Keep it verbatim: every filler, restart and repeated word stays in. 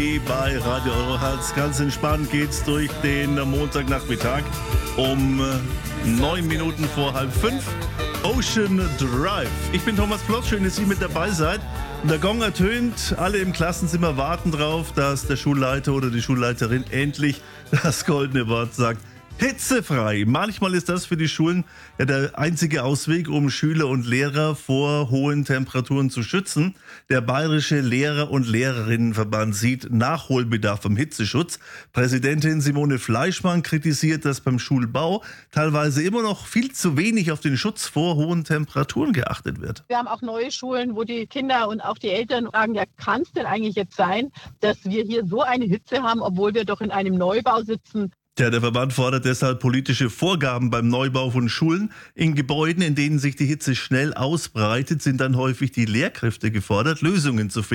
Bei Radio Eurohertz. Ganz entspannt geht's durch den Montagnachmittag um neun Minuten vor halb fünf. Ocean Drive. Ich bin Thomas Plotz, schön, dass Sie mit dabei seid. Der Gong ertönt, alle im Klassenzimmer warten drauf, dass der Schulleiter oder die Schulleiterin endlich das goldene Wort sagt. Hitzefrei. Manchmal ist das für die Schulen ja der einzige Ausweg, um Schüler und Lehrer vor hohen Temperaturen zu schützen. Der Bayerische Lehrer- und Lehrerinnenverband sieht Nachholbedarf am Hitzeschutz. Präsidentin Simone Fleischmann kritisiert, dass beim Schulbau teilweise immer noch viel zu wenig auf den Schutz vor hohen Temperaturen geachtet wird. Wir haben auch neue Schulen, wo die Kinder und auch die Eltern fragen, ja, kann es denn eigentlich jetzt sein, dass wir hier so eine Hitze haben, obwohl wir doch in einem Neubau sitzen? Ja, der Verband fordert deshalb politische Vorgaben beim Neubau von Schulen. In Gebäuden, in denen sich die Hitze schnell ausbreitet, sind dann häufig die Lehrkräfte gefordert, Lösungen zu finden.